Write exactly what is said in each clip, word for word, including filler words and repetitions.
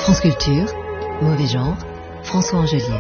France Culture, Mauvais Genre, François Angelier.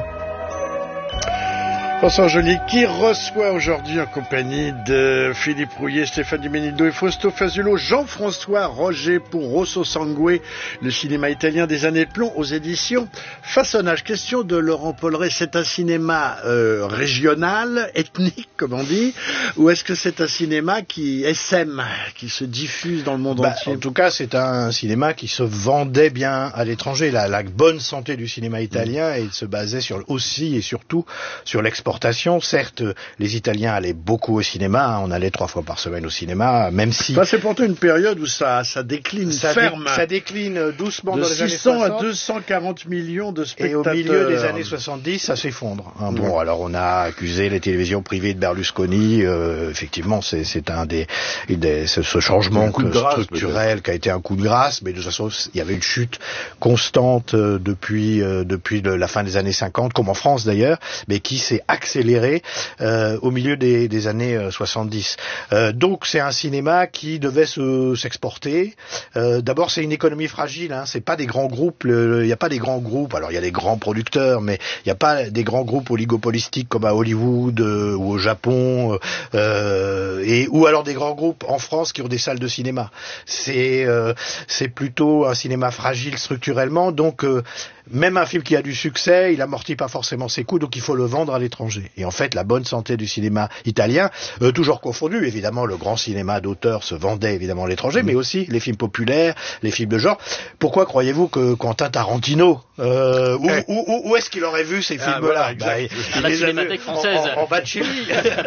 François Angelier qui reçoit aujourd'hui en compagnie de Philippe Rouillet, Stéphane Dimenido et Fausto Fazulo, Jean-François Roger pour Rosso Sangue, le cinéma italien des années de plomb aux éditions Façonnage. Question de Laurent Polleret, c'est un cinéma euh, régional, ethnique comme on dit, ou est-ce que c'est un cinéma qui essaime, qui se diffuse dans le monde bah, entier? En tout cas, c'est un cinéma qui se vendait bien à l'étranger. La, la bonne santé du cinéma italien, mmh. et il se basait sur, aussi et surtout sur l'export. Certes, les Italiens allaient beaucoup au cinéma, hein, on allait trois fois par semaine au cinéma, même si... Enfin, c'est pourtant une période où ça, ça décline ça ferme. Dé, ça décline doucement de dans les années soixante. De six cents à deux cent quarante millions de spectateurs. Et au milieu des années soixante-dix, ça s'effondre. Hein. Bon, alors on a accusé les télévisions privées de Berlusconi, euh, effectivement, c'est, c'est un des... des ce, ce changement que, grâce, structurel peut-être. Qui a été un coup de grâce, mais de toute façon, il y avait une chute constante euh, depuis, euh, depuis le, la fin des années cinquante, comme en France d'ailleurs, mais qui s'est accéléré euh, au milieu des, des années euh, soixante-dix. Euh, donc c'est un cinéma qui devait se, s'exporter. Euh, d'abord c'est une économie fragile, hein, c'est pas des grands groupes, il n'y a pas des grands groupes, alors il y a des grands producteurs, mais il n'y a pas des grands groupes oligopolistiques comme à Hollywood euh, ou au Japon, euh, et ou alors des grands groupes en France qui ont des salles de cinéma. C'est, euh, c'est plutôt un cinéma fragile structurellement, donc euh, même un film qui a du succès, il amortit pas forcément ses coûts, donc il faut le vendre à l'étranger. Et en fait, la bonne santé du cinéma italien, euh, toujours confondu, évidemment, le grand cinéma d'auteur se vendait évidemment à l'étranger, mmh. mais aussi les films populaires, les films de genre. Pourquoi croyez-vous que Quentin Tarantino, euh, où, hey. où, où, où est-ce qu'il aurait vu ces ah, films-là? Voilà, bah, il, à la Cinémathèque française. En, en, en bas de chez lui.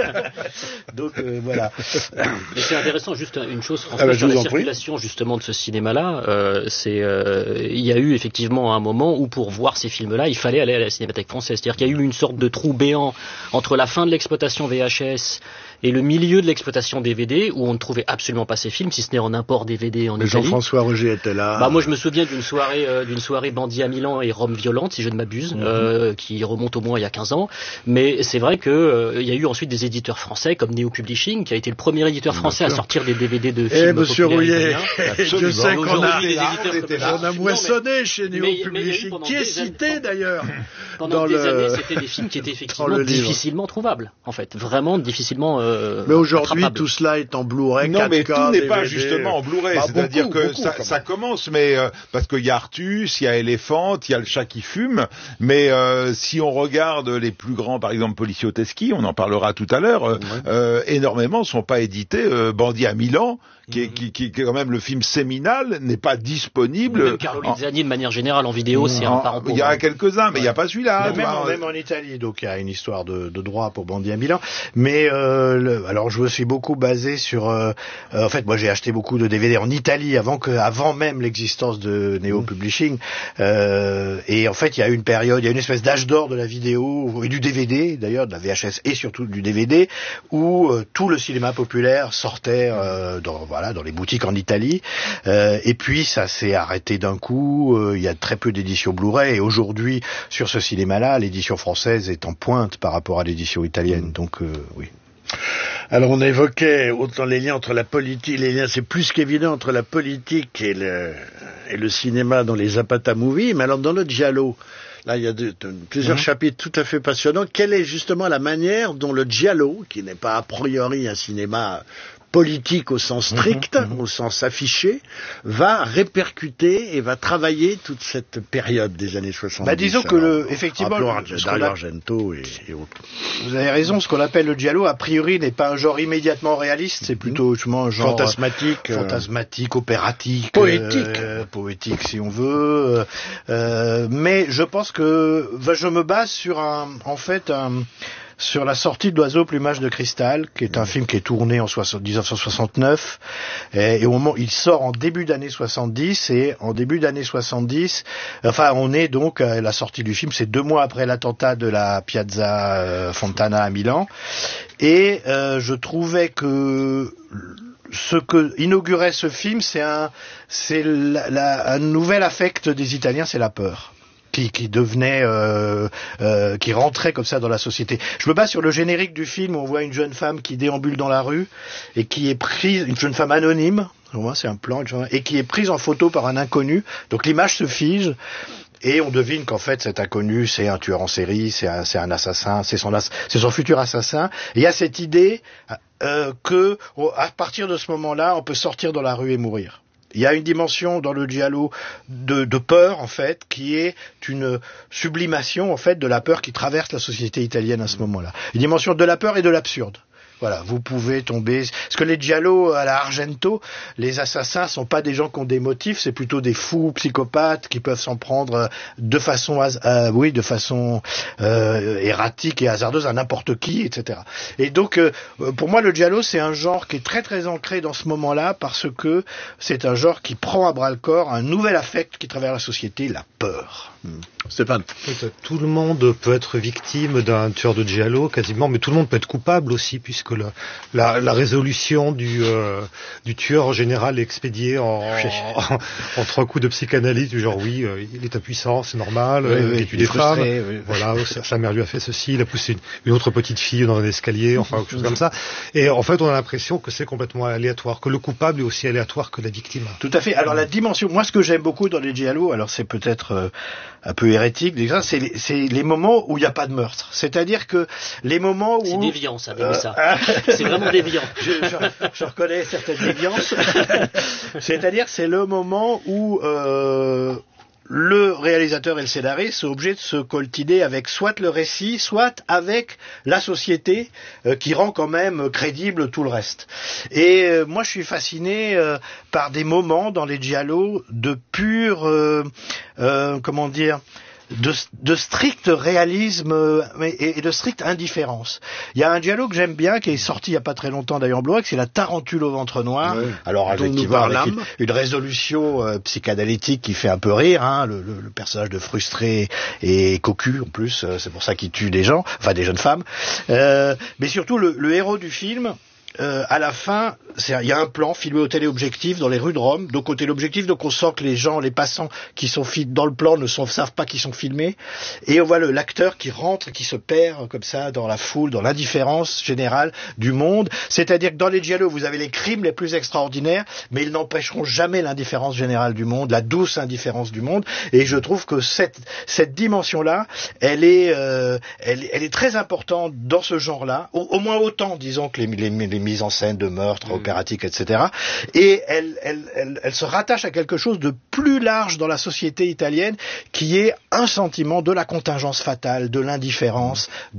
Donc euh, voilà. Mais c'est intéressant, juste une chose, François, ah, bah, sur la circulation prie. justement de ce cinéma-là, euh, c'est, euh, il y a eu effectivement un moment où pour voir ces films-là, il fallait aller à la Cinémathèque française. C'est-à-dire qu'il y a eu une sorte de trou béant entre la fin de l'exploitation V H S et le milieu de l'exploitation D V D, où on ne trouvait absolument pas ces films, si ce n'est en import D V D en Mais Italie. Jean-François Roger était là. Bah moi je me souviens d'une soirée, euh, d'une soirée Bandit à Milan et Rome violente, si je ne m'abuse, mm-hmm. euh, qui remonte au moins il y a quinze ans. Mais c'est vrai que euh, il y a eu ensuite des éditeurs français comme Neo Publishing, qui a été le premier éditeur français à sortir des D V D de films. Eh Monsieur Rouillet, je sais qu'on a, on a moissonné chez Neo Publishing, qui est cité d'ailleurs. Pendant des années, c'était des films qui étaient effectivement difficilement trouvables, en fait, vraiment difficilement. Euh, mais aujourd'hui, tout cela est en Blu-ray. Non, mais tout n'est D V D. Pas justement en Blu-ray. Bah, C'est-à-dire beaucoup, que beaucoup, ça, ça commence, mais euh, parce qu'il y a Artus, il y a Éléphant, il y a le chat qui fume. Mais euh, si on regarde les plus grands, par exemple Policioteschi, on en parlera tout à l'heure, ouais. euh, énormément sont pas édités. Euh, Bandit à Milan, qui est, qui, qui, qui est quand même le film séminal, n'est pas disponible. Même Carlo Lizzani, de manière générale, en vidéo, c'est en, un parent pauvre. Il y a quelques-uns, mais il ouais. n'y a pas celui-là. Même, en, même en Italie, donc il y a une histoire de, de droit pour Bandit à Milan. Mais euh, le, alors je me suis beaucoup basé sur. Euh, euh, en fait, moi j'ai acheté beaucoup de D V D en Italie avant que, avant même l'existence de Neo mmh. Publishing. Euh, et en fait, il y a une période, il y a une espèce d'âge d'or de la vidéo et du D V D, d'ailleurs, de la V H S et surtout du D V D, où euh, tout le cinéma populaire sortait euh, dans voilà dans les boutiques en Italie. Euh, et puis ça s'est arrêté d'un coup. Euh, il y a très peu d'éditions Blu-ray. Et aujourd'hui, sur ce cinéma-là, l'édition française est en pointe par rapport à l'édition italienne. Mmh. Donc euh, oui. Alors on évoquait autant les liens entre la politique, les liens c'est plus qu'évident entre la politique et le, et le cinéma dans les Zapata Movies, mais alors dans le Giallo, là il y a de, de, plusieurs mmh. chapitres tout à fait passionnants. Quelle est justement la manière dont le Giallo, qui n'est pas a priori un cinéma politique au sens strict, mmh, mmh. au sens affiché, va répercuter et va travailler toute cette période des années soixante-dix. Bah, disons que le, effectivement, le, Dario Argento et, et autres. Vous avez raison, ce qu'on appelle le giallo, a priori, n'est pas un genre immédiatement réaliste, c'est plutôt mmh. un genre fantasmatique, euh, fantasmatique, opératique, poétique, euh, poétique si on veut. Euh, mais je pense que bah, je me base sur un, en fait, un sur la sortie de l'Oiseau plumage de cristal, qui est un film qui est tourné en dix-neuf cent soixante-neuf, et, et au moment, il sort en début d'année soixante-dix, et en début d'année soixante-dix, enfin, on est donc, à la sortie du film, c'est deux mois après l'attentat de la Piazza euh, Fontana à Milan, et euh, je trouvais que ce que inaugurait ce film, c'est un, c'est la, la, un nouvel affect des Italiens, c'est la peur. qui, qui devenait, euh, euh, qui rentrait comme ça dans la société. Je me base sur le générique du film où on voit une jeune femme qui déambule dans la rue et qui est prise, une jeune femme anonyme, c'est un plan, et qui est prise en photo par un inconnu. Donc l'image se fige. Et on devine qu'en fait cet inconnu c'est un tueur en série, c'est un, c'est un assassin, c'est son, c'est son futur assassin. Et il y a cette idée euh, que à partir de ce moment-là, on peut sortir dans la rue et mourir. Il y a une dimension dans le giallo de, de peur en fait, qui est une sublimation en fait de la peur qui traverse la société italienne à ce moment-là. Une dimension de la peur et de l'absurde. Voilà, vous pouvez tomber... Parce que les giallo à la Argento, les assassins sont pas des gens qui ont des motifs, c'est plutôt des fous psychopathes qui peuvent s'en prendre de façon, euh, oui, de façon euh, erratique et hasardeuse à n'importe qui, et cetera. Et donc, euh, pour moi, le giallo, c'est un genre qui est très très ancré dans ce moment-là parce que c'est un genre qui prend à bras le corps un nouvel affect qui traverse la société, la peur. Hmm. Stéphane. Tout le monde peut être victime d'un tueur de giallo, quasiment, mais tout le monde peut être coupable aussi, puisque le, la, la résolution du, euh, du tueur en général est expédiée en, en, en trois coups de psychanalyse, du genre oui, euh, il est impuissant, c'est normal, oui, euh, oui, il tue des femmes, oui. Voilà, sa, sa mère lui a fait ceci, il a poussé une, une autre petite fille dans un escalier, enfin quelque chose comme ça. Et en fait, on a l'impression que c'est complètement aléatoire, que le coupable est aussi aléatoire que la victime. Tout à fait. Alors la dimension, moi ce que j'aime beaucoup dans les giallo, alors c'est peut-être euh, un peu hérétique, déjà, c'est les, c'est les moments où il n'y a pas de meurtre. C'est-à-dire que les moments où... C'est déviant, ça, euh, ça. C'est vraiment déviant. Je, je, je reconnais certaines déviances. C'est-à-dire c'est le moment où... Euh, le réalisateur et le scénariste sont obligés de se coltiner avec soit le récit, soit avec la société euh, qui rend quand même crédible tout le reste. Et euh, moi, je suis fasciné euh, par des moments dans les giallo de pur, euh, euh, comment dire, de, de strict réalisme euh, et, et de stricte indifférence. Il y a un giallo que j'aime bien, qui est sorti il n'y a pas très longtemps d'ailleurs en Blu-ray, c'est La Tarentule au ventre noir. Ouais. Alors effectivement, avec une, une résolution euh, psychanalytique qui fait un peu rire, hein, le, le, le personnage de frustré et cocu en plus, euh, c'est pour ça qu'il tue des gens, enfin des jeunes femmes. Euh, mais surtout le, le héros du film. Euh, à la fin, il y a un plan filmé au téléobjectif dans les rues de Rome. Donc au téléobjectif, donc on sent que les gens, les passants qui sont dans le plan ne sont, savent pas qu'ils sont filmés. Et on voit le, l'acteur qui rentre, qui se perd comme ça dans la foule, dans l'indifférence générale du monde. C'est-à-dire que dans les giallo, vous avez les crimes les plus extraordinaires, mais ils n'empêcheront jamais l'indifférence générale du monde, la douce indifférence du monde. Et je trouve que cette, cette dimension-là, elle est, euh, elle, elle est très importante dans ce genre-là, au, au moins autant, disons, que les, les, les mise en scène de meurtre, mmh. opératique, et cetera. Et elle, elle, elle, elle se rattache à quelque chose de plus large dans la société italienne, qui est un sentiment de la contingence fatale, de l'indifférence,